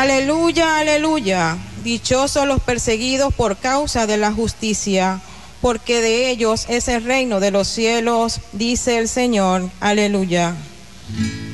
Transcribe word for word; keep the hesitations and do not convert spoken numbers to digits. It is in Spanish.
Aleluya, aleluya. Dichosos los perseguidos por causa de la justicia, porque de ellos es el reino de los cielos, dice el Señor. Aleluya.